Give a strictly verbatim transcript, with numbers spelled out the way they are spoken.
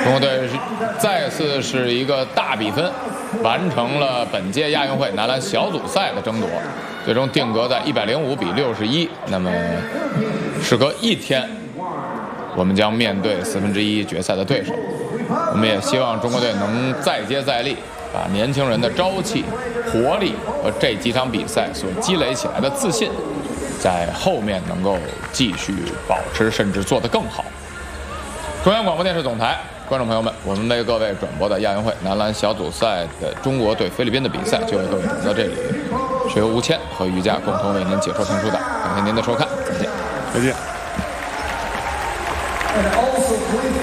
中国队是再次是一个大比分，完成了本届亚运会男篮小组赛的争夺，最终定格在一百零五比六十一。那么，时隔一天，我们将面对四分之一决赛的对手。我们也希望中国队能再接再厉，把年轻人的朝气、活力和这几场比赛所积累起来的自信，在后面能够继续保持，甚至做得更好。中央广播电视总台观众朋友们，我们为各位转播的亚运会男篮小组赛的中国对菲律宾的比赛就为各位转播到这里，是由吴谦和于佳共同为您解说评述的，感谢您的收看，再见， 再见。